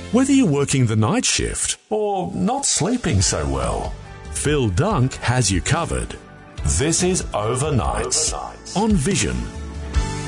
Whether you're working the night shift or not sleeping so well, Phil Dunk has you covered. This is Overnights on Vision